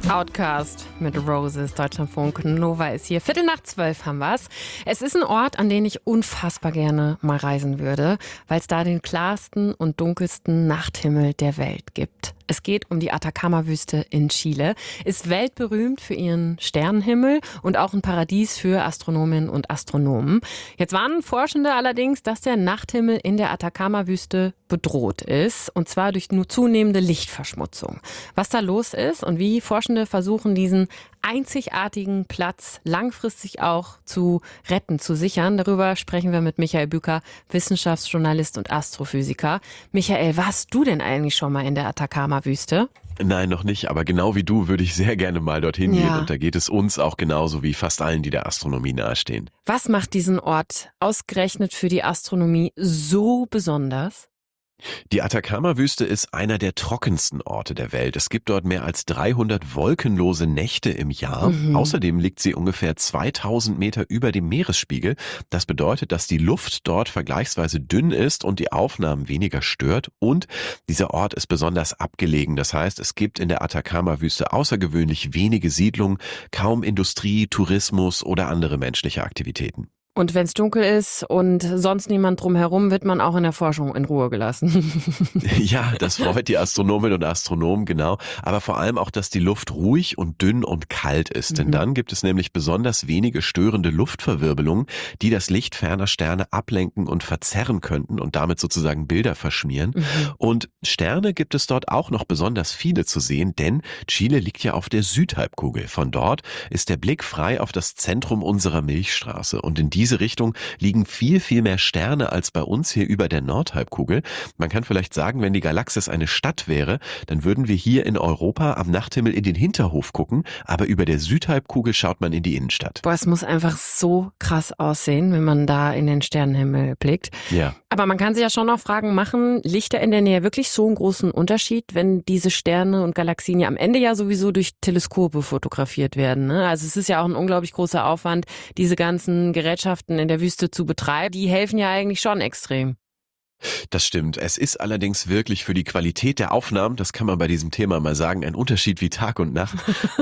Outcast mit Roses, Deutschlandfunk. Nova ist hier. 11:45 haben wir's. Es ist ein Ort, an den ich unfassbar gerne mal reisen würde, weil es da den klarsten und dunkelsten Nachthimmel der Welt gibt. Es geht um die Atacama-Wüste in Chile, ist weltberühmt für ihren Sternenhimmel und auch ein Paradies für Astronominnen und Astronomen. Jetzt warnen Forschende allerdings, dass der Nachthimmel in der Atacama-Wüste bedroht ist, und zwar durch nur zunehmende Lichtverschmutzung. Was da los ist und wie Forschende versuchen, diesen einzigartigen Platz langfristig auch zu retten, zu sichern. Darüber sprechen wir mit Michael Büker, Wissenschaftsjournalist und Astrophysiker. Michael, warst du denn eigentlich schon mal in der Atacama-Wüste? Nein, noch nicht, aber genau wie du würde ich sehr gerne mal dorthin gehen. Und da geht es uns auch genauso wie fast allen, die der Astronomie nahestehen. Was macht diesen Ort ausgerechnet für die Astronomie so besonders? Die Atacama-Wüste ist einer der trockensten Orte der Welt. Es gibt dort mehr als 300 wolkenlose Nächte im Jahr. Außerdem liegt sie ungefähr 2000 Meter über dem Meeresspiegel. Das bedeutet, dass die Luft dort vergleichsweise dünn ist und die Aufnahmen weniger stört. Und dieser Ort ist besonders abgelegen. Das heißt, es gibt in der Atacama-Wüste außergewöhnlich wenige Siedlungen, kaum Industrie, Tourismus oder andere menschliche Aktivitäten. Und wenn es dunkel ist und sonst niemand drumherum, wird man auch in der Forschung in Ruhe gelassen. Ja, das freut die Astronominnen und Astronomen, genau. Aber vor allem auch, dass die Luft ruhig und dünn und kalt ist. Denn dann gibt es nämlich besonders wenige störende Luftverwirbelungen, die das Licht ferner Sterne ablenken und verzerren könnten und damit sozusagen Bilder verschmieren. Und Sterne gibt es dort auch noch besonders viele zu sehen, denn Chile liegt ja auf der Südhalbkugel. Von dort ist der Blick frei auf das Zentrum unserer Milchstraße. Und in diese Richtung liegen viel, viel mehr Sterne als bei uns hier über der Nordhalbkugel. Man kann vielleicht sagen, wenn die Galaxis eine Stadt wäre, dann würden wir hier in Europa am Nachthimmel in den Hinterhof gucken, aber über der Südhalbkugel schaut man in die Innenstadt. Boah, es muss einfach so krass aussehen, wenn man da in den Sternenhimmel blickt. Ja. Aber man kann sich ja schon noch fragen, machen Lichter in der Nähe wirklich so einen großen Unterschied, wenn diese Sterne und Galaxien ja am Ende ja sowieso durch Teleskope fotografiert werden, ne? Also es ist ja auch ein unglaublich großer Aufwand, diese ganzen Gerätschaften in der Wüste zu betreiben. Die helfen ja eigentlich schon extrem. Das stimmt. Es ist allerdings wirklich für die Qualität der Aufnahmen, das kann man bei diesem Thema mal sagen, ein Unterschied wie Tag und Nacht.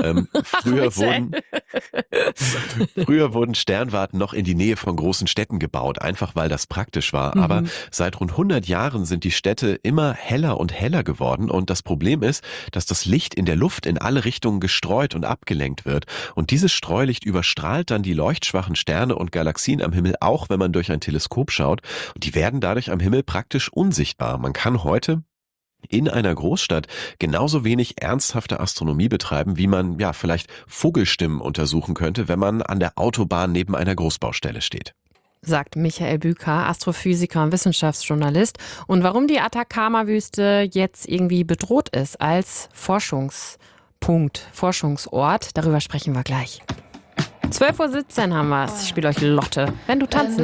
Früher wurden Sternwarten noch in die Nähe von großen Städten gebaut, einfach weil das praktisch war. Aber seit rund 100 Jahren sind die Städte immer heller und heller geworden. Und das Problem ist, dass das Licht in der Luft in alle Richtungen gestreut und abgelenkt wird. Und dieses Streulicht überstrahlt dann die leuchtschwachen Sterne und Galaxien am Himmel, auch wenn man durch ein Teleskop schaut. Und die werden dadurch am Himmel praktisch unsichtbar. Man kann heute in einer Großstadt genauso wenig ernsthafte Astronomie betreiben, wie man vielleicht Vogelstimmen untersuchen könnte, wenn man an der Autobahn neben einer Großbaustelle steht. Sagt Michael Büker, Astrophysiker und Wissenschaftsjournalist. Und warum die Atacama-Wüste jetzt irgendwie bedroht ist als Forschungspunkt, Forschungsort, darüber sprechen wir gleich. 12:17 Uhr haben wir es. Ich spiele euch Lotte. Wenn du tanzen